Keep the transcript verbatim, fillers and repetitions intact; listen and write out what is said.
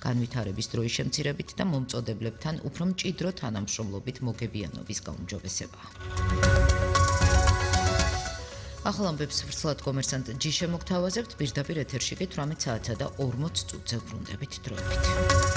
განვითარების დროის შემცირებით და მომწოდებლებთან უფრო მჭიდრო თანამშრომლობით მოგებიანობის გაუმჯობესება. ახალ ამბებს ვრცლად კომერსანტ ჯიშე მოგთავაზებთ, პირდაპირ ეთერში კი თვრამეტ საათსა და ორმოც წუთზე ვრუნდებით დროებით.